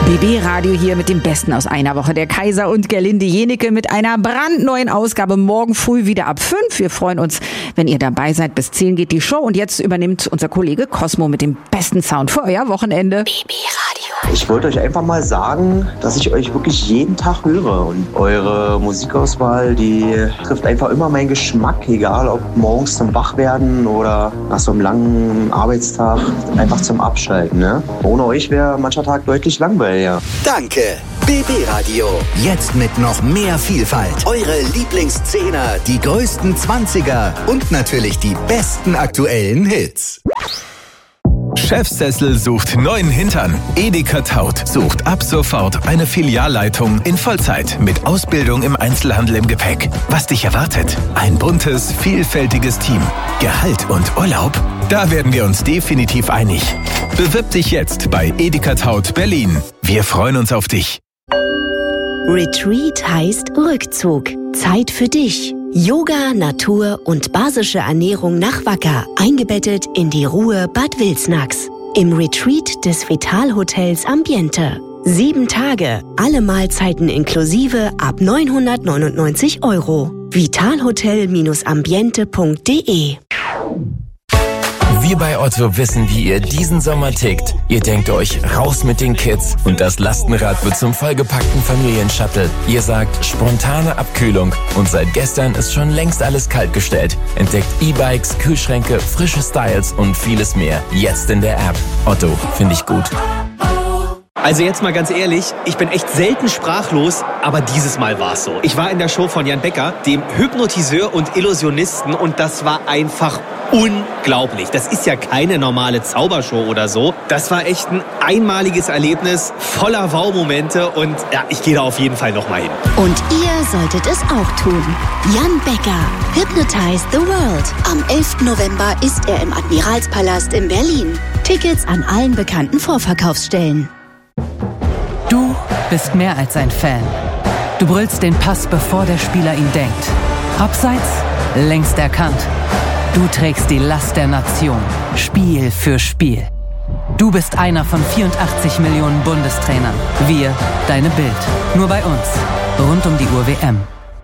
BB Radio hier mit dem Besten aus einer Woche. Der Kaiser und Gerlinde Jenecke mit einer brandneuen Ausgabe morgen früh wieder ab 5. Wir freuen uns, wenn ihr dabei seid. Bis 10 geht die Show und jetzt übernimmt unser Kollege Cosmo mit dem besten Sound für euer Wochenende. BB Radio. Ich wollte euch einfach mal sagen, dass ich euch wirklich jeden Tag höre und eure Musikauswahl, die trifft einfach immer meinen Geschmack, egal ob morgens zum Wachwerden oder nach so einem langen Arbeitstag einfach zum Abschalten. Ne? Ohne euch wäre mancher Tag deutlich langweiliger. Danke, BB Radio. Jetzt mit noch mehr Vielfalt. Eure Lieblingszehner, die größten 20er und natürlich die besten aktuellen Hits. Chefsessel sucht neuen Hintern. Edeka Taut sucht ab sofort eine Filialleitung in Vollzeit mit Ausbildung im Einzelhandel im Gepäck. Was dich erwartet? Ein buntes, vielfältiges Team. Gehalt und Urlaub? Da werden wir uns definitiv einig. Bewirb dich jetzt bei Edeka Taut Berlin. Wir freuen uns auf dich. Retreat heißt Rückzug. Zeit für dich. Yoga, Natur und basische Ernährung nach Wacker, eingebettet in die Ruhe Bad Wilsnax. Im Retreat des Vital-Hotels Ambiente. 7 Tage, alle Mahlzeiten inklusive ab 999 €. vitalhotel-ambiente.de. Wir bei Otto wissen, wie ihr diesen Sommer tickt. Ihr denkt euch, raus mit den Kids und das Lastenrad wird zum vollgepackten Familienshuttle. Ihr sagt, spontane Abkühlung und seit gestern ist schon längst alles kaltgestellt. Entdeckt E-Bikes, Kühlschränke, frische Styles und vieles mehr. Jetzt in der App. Otto, finde ich gut. Also jetzt mal ganz ehrlich, ich bin echt selten sprachlos, aber dieses Mal war's so. Ich war in der Show von Jan Becker, dem Hypnotiseur und Illusionisten, und das war einfach unglaublich. Das ist ja keine normale Zaubershow oder so. Das war echt ein einmaliges Erlebnis, voller Wow-Momente, und ja, ich gehe da auf jeden Fall nochmal hin. Und ihr solltet es auch tun. Jan Becker, Hypnotize the World. Am 11. November ist er im Admiralspalast in Berlin. Tickets an allen bekannten Vorverkaufsstellen. Du bist mehr als ein Fan. Du brüllst den Pass, bevor der Spieler ihn denkt. Abseits, längst erkannt. Du trägst die Last der Nation, Spiel für Spiel. Du bist einer von 84 Millionen Bundestrainern. Wir, deine Bild. Nur bei uns. Rund um die Uhr WM.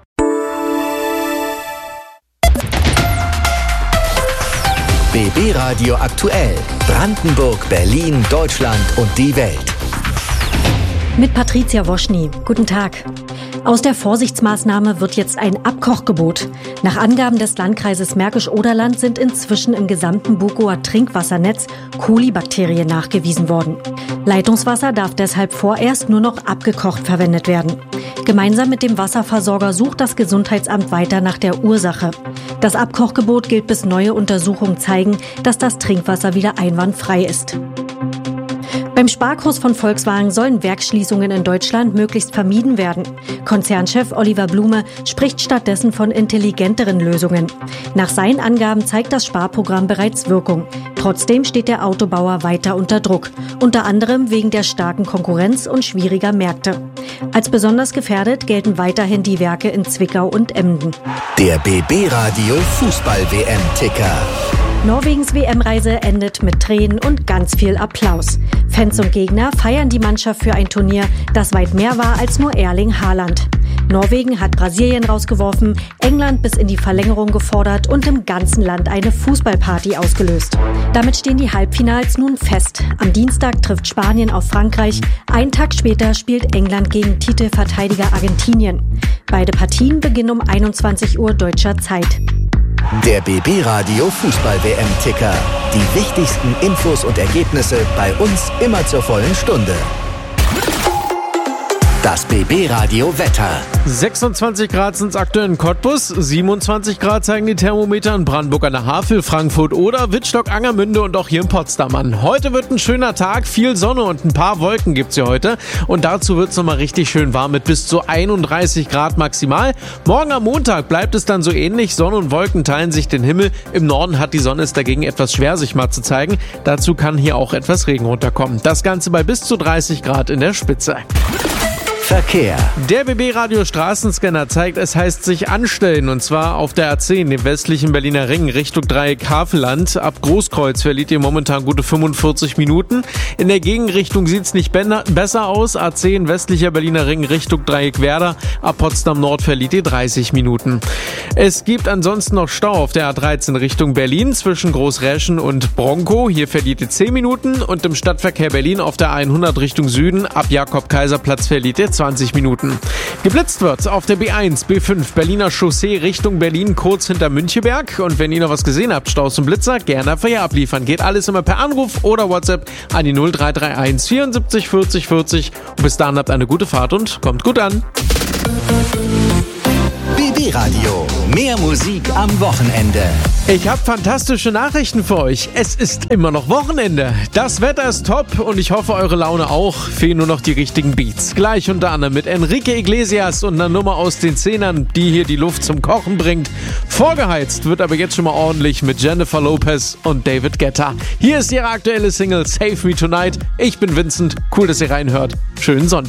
BB Radio aktuell. Brandenburg, Berlin, Deutschland und die Welt. Mit Patricia Woschny. Guten Tag. Aus der Vorsichtsmaßnahme wird jetzt ein Abkochgebot. Nach Angaben des Landkreises Märkisch-Oderland sind inzwischen im gesamten Bukower Trinkwassernetz Kolibakterien nachgewiesen worden. Leitungswasser darf deshalb vorerst nur noch abgekocht verwendet werden. Gemeinsam mit dem Wasserversorger sucht das Gesundheitsamt weiter nach der Ursache. Das Abkochgebot gilt, bis neue Untersuchungen zeigen, dass das Trinkwasser wieder einwandfrei ist. Beim Sparkurs von Volkswagen sollen Werksschließungen in Deutschland möglichst vermieden werden. Konzernchef Oliver Blume spricht stattdessen von intelligenteren Lösungen. Nach seinen Angaben zeigt das Sparprogramm bereits Wirkung. Trotzdem steht der Autobauer weiter unter Druck, unter anderem wegen der starken Konkurrenz und schwieriger Märkte. Als besonders gefährdet gelten weiterhin die Werke in Zwickau und Emden. Der BB Radio Fußball-WM-Ticker. Norwegens WM-Reise endet mit Tränen und ganz viel Applaus. Fans und Gegner feiern die Mannschaft für ein Turnier, das weit mehr war als nur Erling Haaland. Norwegen hat Brasilien rausgeworfen, England bis in die Verlängerung gefordert und im ganzen Land eine Fußballparty ausgelöst. Damit stehen die Halbfinals nun fest. Am Dienstag trifft Spanien auf Frankreich. Einen Tag später spielt England gegen Titelverteidiger Argentinien. Beide Partien beginnen um 21 Uhr deutscher Zeit. Der BB Radio Fußball-WM-Ticker. Die wichtigsten Infos und Ergebnisse bei uns immer zur vollen Stunde. Das BB Radio Wetter. 26 Grad sind es aktuell in Cottbus, 27 Grad zeigen die Thermometer in Brandenburg an der Havel, Frankfurt oder Wittstock, Angermünde und auch hier in Potsdam an. Heute wird ein schöner Tag, viel Sonne und ein paar Wolken gibt's hier heute. Und dazu wird's nochmal richtig schön warm mit bis zu 31 Grad maximal. Morgen am Montag bleibt es dann so ähnlich. Sonne und Wolken teilen sich den Himmel. Im Norden hat die Sonne es dagegen etwas schwer, sich mal zu zeigen. Dazu kann hier auch etwas Regen runterkommen. Das Ganze bei bis zu 30 Grad in der Spitze. Verkehr. Der BB Radio Straßenscanner zeigt, es heißt sich anstellen, und zwar auf der A10, dem westlichen Berliner Ring, Richtung Dreieck Havelland. Ab Großkreuz verliert ihr momentan gute 45 Minuten. In der Gegenrichtung sieht es nicht besser aus. A10, westlicher Berliner Ring, Richtung Dreieck Werder. Ab Potsdam Nord verliert ihr 30 Minuten. Es gibt ansonsten noch Stau auf der A13 Richtung Berlin zwischen Großräschen und Bronkow. Hier verliert ihr 10 Minuten. Und im Stadtverkehr Berlin auf der 100 Richtung Süden ab Jakob-Kaiser-Platz verliert ihr 20 Minuten. Geblitzt wird auf der B1, B5 Berliner Chaussee Richtung Berlin, kurz hinter Müncheberg. Und wenn ihr noch was gesehen habt, Staus und Blitzer, gerne Feuer abliefern. Geht alles immer per Anruf oder WhatsApp an die 0331 74 40 40. Und bis dahin habt eine gute Fahrt und kommt gut an. BB Radio. Mehr Musik am Wochenende. Ich habe fantastische Nachrichten für euch. Es ist immer noch Wochenende. Das Wetter ist top und ich hoffe, eure Laune auch. Fehlen nur noch die richtigen Beats. Gleich unter anderem mit Enrique Iglesias und einer Nummer aus den Zehnern, die hier die Luft zum Kochen bringt. Vorgeheizt wird aber jetzt schon mal ordentlich mit Jennifer Lopez und David Guetta. Hier ist ihre aktuelle Single Save Me Tonight. Ich bin Vincent. Cool, dass ihr reinhört. Schönen Sonntag.